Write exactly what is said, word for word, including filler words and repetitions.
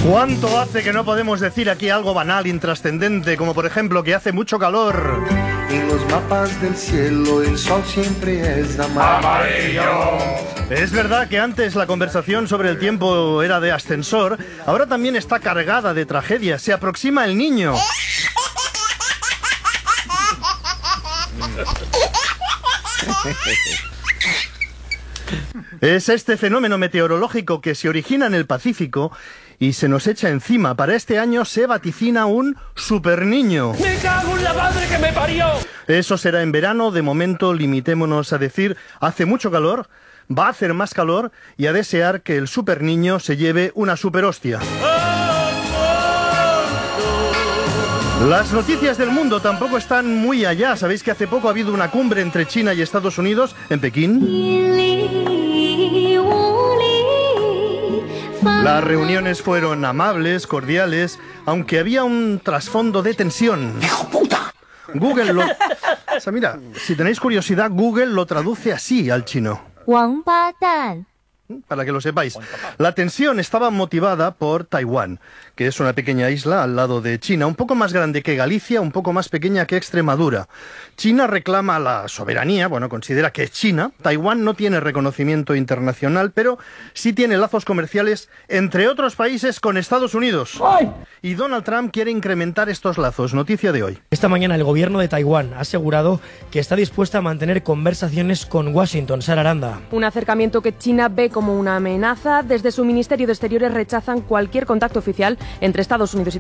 ¿Cuánto hace que no podemos decir aquí algo banal, intrascendente, como por ejemplo que hace mucho calor? En los mapas del cielo el sol siempre es amarillo. Es verdad que antes la conversación sobre el tiempo era de ascensor, ahora también está cargada de tragedia. Se aproxima el niño. Es este fenómeno meteorológico que se origina en el Pacífico y se nos echa encima. Para este año se vaticina un superniño. ¡Me cago en la madre que me parió! Eso será en verano. De momento limitémonos a decir, hace mucho calor, va a hacer más calor y a desear que el superniño se lleve una superhostia. Las noticias del mundo tampoco están muy allá. Sabéis que hace poco ha habido una cumbre entre China y Estados Unidos en Pekín. Las reuniones fueron amables, cordiales, aunque había un trasfondo de tensión. ¡Hijo puta! Google lo... O sea, mira, si tenéis curiosidad, Google lo traduce así al chino. Wang Ba Dan. Para que lo sepáis. La tensión estaba motivada por Taiwán, que es una pequeña isla al lado de China, un poco más grande que Galicia, un poco más pequeña que Extremadura. China reclama la soberanía, bueno, considera que es China. Taiwán no tiene reconocimiento internacional, pero sí tiene lazos comerciales, entre otros países, con Estados Unidos. ¡Ay! Y Donald Trump quiere incrementar estos lazos. Noticia de hoy. Esta mañana el gobierno de Taiwán ha asegurado que está dispuesta a mantener conversaciones con Washington. Sara Aranda. Un acercamiento que China ve como una amenaza. Desde su Ministerio de Exteriores rechazan cualquier contacto oficial entre Estados Unidos y